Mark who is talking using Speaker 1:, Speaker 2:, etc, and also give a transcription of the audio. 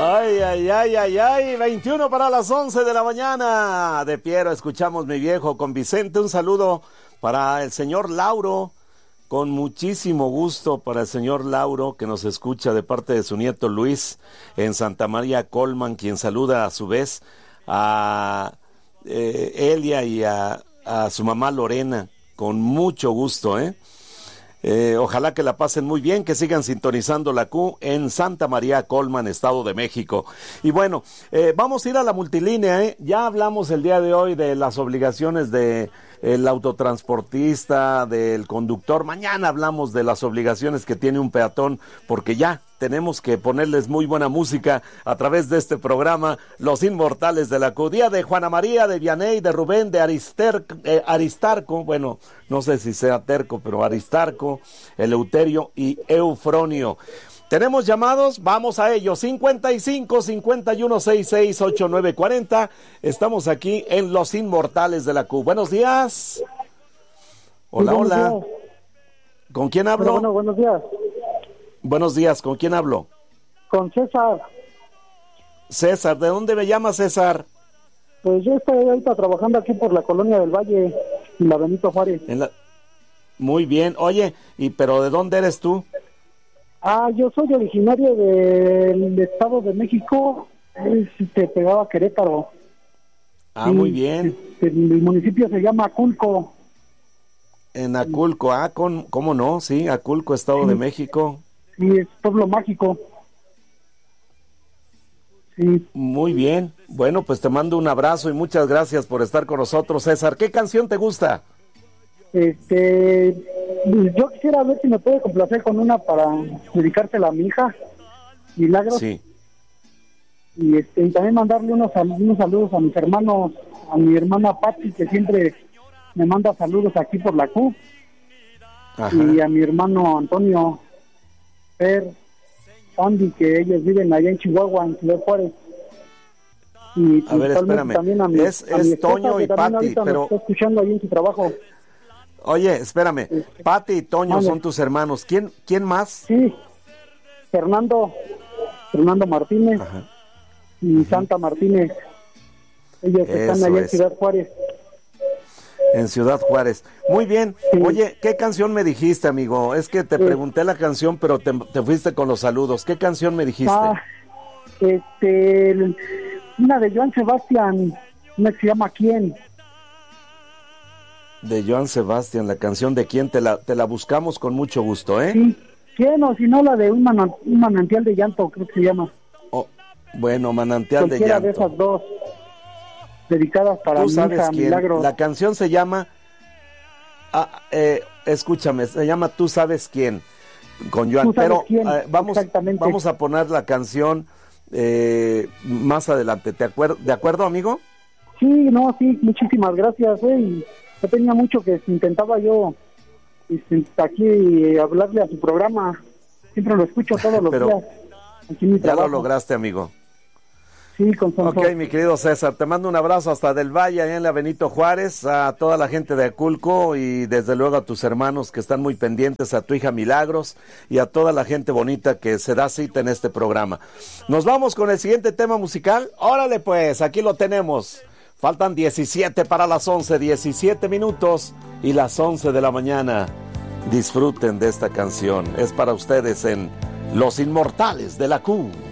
Speaker 1: Ay, ay, ay, ay, ay, 21 para las 11 de la mañana. De Piero, escuchamos Mi Viejo con Vicente. Un saludo para el señor Lauro, con muchísimo gusto para el señor Lauro, que nos escucha de parte de su nieto Luis en Santa María Colman, quien saluda a su vez a Elia y a su mamá Lorena, con mucho gusto, ojalá que la pasen muy bien, que sigan sintonizando la Q en Santa María Colman, Estado de México. Y bueno, vamos a ir a la multilínea, ya hablamos el día de hoy de las obligaciones de el autotransportista, del conductor. Mañana hablamos de las obligaciones que tiene un peatón, porque ya tenemos que ponerles muy buena música a través de este programa, Los Inmortales de la Q. Día de Juana María, de Vianey, de Rubén, de Aristarco, bueno, no sé si sea Terco, pero Aristarco, Eleuterio y Eufronio. ¿Tenemos llamados? Vamos a ellos. 55 51 66 89 40. Estamos aquí en Los Inmortales de la Q. Buenos días. Hola, hola. ¿Con quién hablo?
Speaker 2: Bueno, buenos días.
Speaker 1: Buenos días, ¿con quién hablo?
Speaker 2: Con César.
Speaker 1: César, ¿de dónde me llamas, César?
Speaker 2: Pues yo estoy ahorita trabajando aquí por la Colonia del Valle, en la Benito Juárez.
Speaker 1: Muy bien. Oye, pero ¿de dónde eres tú?
Speaker 2: Yo soy originario del Estado de México, pegado a Querétaro.
Speaker 1: Muy bien.
Speaker 2: El municipio se llama Aculco.
Speaker 1: En Aculco, ¿cómo no? Sí, Aculco, Estado de México.
Speaker 2: Sí, es pueblo mágico. Sí.
Speaker 1: Muy bien. Bueno, pues te mando un abrazo y muchas gracias por estar con nosotros, César. ¿Qué canción te gusta?
Speaker 2: Yo quisiera ver si me puede complacer con una para dedicársela a mi hija, Milagros.
Speaker 1: Sí.
Speaker 2: Y también mandarle unos saludos a mis hermanos, a mi hermana Patti, que siempre me manda saludos aquí por la Q. Ajá. Y a mi hermano Antonio, Andy, que ellos viven allá en Chihuahua, en Ciudad Juárez. Y
Speaker 1: a ver, espérame,
Speaker 2: también a mi
Speaker 1: Toño y Patti, pero...
Speaker 2: está escuchando ahí en su trabajo.
Speaker 1: Oye, espérame, Patti y Toño son tus hermanos. ¿Quién más?
Speaker 2: Sí, Fernando Martínez. Ajá. Y Santa Martínez. Ellos están allá en Ciudad Juárez.
Speaker 1: En Ciudad Juárez. Muy bien. Sí. Oye, ¿qué canción me dijiste, amigo? Es que te pregunté la canción, pero te fuiste con los saludos. ¿Qué canción me dijiste?
Speaker 2: Una de Joan Sebastián, una que se llama ¿Quién?
Speaker 1: De Joan Sebastián, la canción de ¿Quién? Te la buscamos con mucho gusto, ¿eh?
Speaker 2: Sí, ¿Quién? O si no, la de un manantial de llanto, creo que se llama.
Speaker 1: Bueno, manantial de llanto.
Speaker 2: Cualquiera de esas dos, dedicadas para mi hija, Milagros.
Speaker 1: La canción se llama, escúchame, se llama Tú sabes quién, con Joan, pero vamos a poner la canción más adelante, ¿de acuerdo, amigo?
Speaker 2: Sí, muchísimas gracias, yo tenía mucho que intentaba yo aquí hablarle a su programa, siempre lo escucho todos los días. Aquí en mi trabajo.
Speaker 1: Ya lo lograste, amigo.
Speaker 2: Sí,
Speaker 1: Ok, mi querido César, te mando un abrazo hasta del Valle, allá en la Benito Juárez, a toda la gente de Aculco y desde luego a tus hermanos que están muy pendientes, a tu hija Milagros y a toda la gente bonita que se da cita en este programa. Nos vamos con el siguiente tema musical. Órale pues, aquí lo tenemos. Faltan 17 para las 11, 17 minutos y las 11 de la mañana. Disfruten de esta canción, es para ustedes en Los Inmortales de la Q.